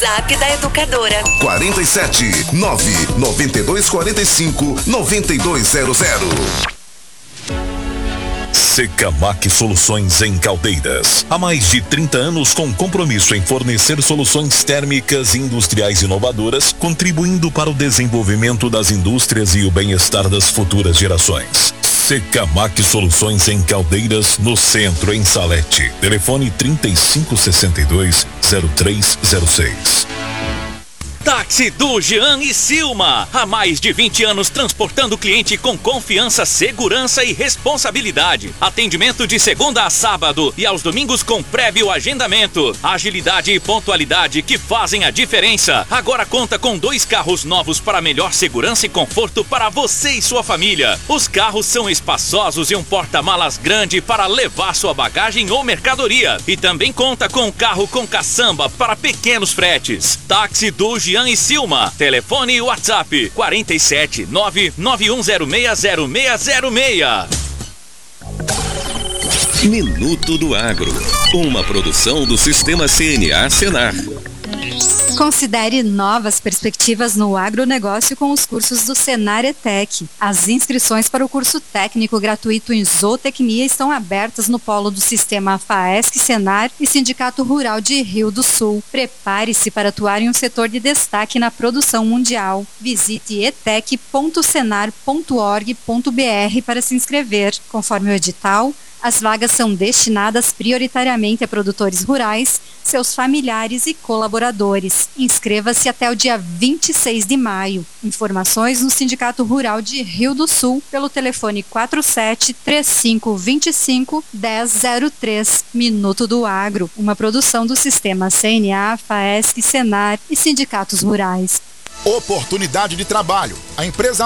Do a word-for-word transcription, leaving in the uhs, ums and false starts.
Zap da Educadora. quarenta e sete, nove nove dois quatro cinco, nove dois zero zero. Secamac Soluções em Caldeiras. Há mais de trinta anos com compromisso em fornecer soluções térmicas e industriais inovadoras, contribuindo para o desenvolvimento das indústrias e o bem-estar das futuras gerações. Secamac Soluções em Caldeiras, no centro, em Salete. Telefone trinta e cinco sessenta e dois, zero três zero seis. Táxi do Jean e Silma. Há mais de vinte anos transportando o cliente com confiança, segurança e responsabilidade. Atendimento de segunda a sábado e aos domingos com prévio agendamento. Agilidade e pontualidade que fazem a diferença. Agora conta com dois carros novos para melhor segurança e conforto para você e sua família. Os carros são espaçosos e um porta-malas grande para levar sua bagagem ou mercadoria. E também conta com um carro com caçamba para pequenos fretes. Táxi do Jean e Silma. Telefone e WhatsApp quarenta e sete, nove nove um zero seis zero seis zero seis. Minuto do Agro, uma produção do Sistema C N A Senar. Considere novas perspectivas no agronegócio com os cursos do Senar ETEC. As inscrições para o curso técnico gratuito em zootecnia estão abertas no polo do Sistema FAESC Senar e Sindicato Rural de Rio do Sul. Prepare-se para atuar em um setor de destaque na produção mundial. Visite etec ponto senar ponto org ponto br para se inscrever. Conforme o edital, as vagas são destinadas prioritariamente a produtores rurais, seus familiares e colaboradores. Inscreva-se até o dia vinte e seis de maio. Informações no Sindicato Rural de Rio do Sul pelo telefone quatro sete, três cinco dois cinco, um zero zero três. Minuto do Agro, uma produção do Sistema C N A, FAESC, Senar e Sindicatos Rurais. Oportunidade de trabalho. A empresa